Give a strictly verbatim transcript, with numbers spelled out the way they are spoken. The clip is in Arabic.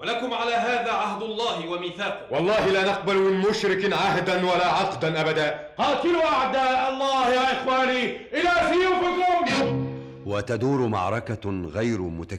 ولكم على هذا عهد الله وميثاقه. والله لا نقبل من مشرك عهدا ولا عقدا أبدا. قاتلوا أعداء الله يا إخواني إلى سيوفكم. وتدور معركة غير متكاملة